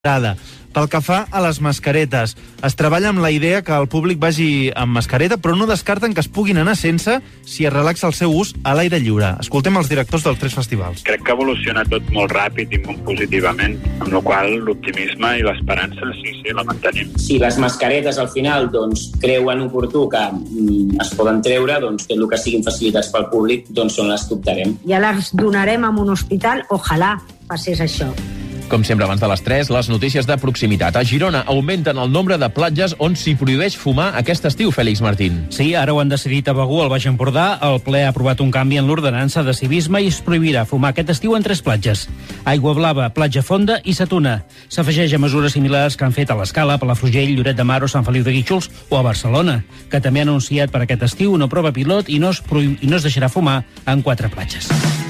Pel que fa a les mascaretes, es treballa amb la idea que el públic vagi amb mascareta, però no descarten que es puguin anar sense si es relaxa el seu ús a l'aire lliure. Escoltem els directors dels 3 festivals. Crec que evoluciona tot molt ràpid i molt positivament, amb la qual l'optimisme i l'esperança sí, la mantenim. Si les mascaretes al final creuen oportú que es poden treure, tot el que siguin facilitats pel públic són les que optarem. Ja les donarem en un hospital, ojalà passés això. Com sempre, abans de les 3, les notícies de proximitat. A Girona augmenten el nombre de platges on s'hi prohibeix fumar aquest estiu, Fèlix Martín. Sí, ara ho han decidit a Begur, al Baix Empordà. El ple ha aprovat un canvi en l'ordenança de civisme i es prohibirà fumar aquest estiu en 3 platges: Aigua Blava, Platja Fonda i Satuna. S'afegeix a mesures similars que han fet a l'Escala, Palafrugell, Lloret de Mar o Sant Feliu de Guíxols o a Barcelona, que també ha anunciat per aquest estiu una prova pilot i no es deixarà fumar en 4 platges.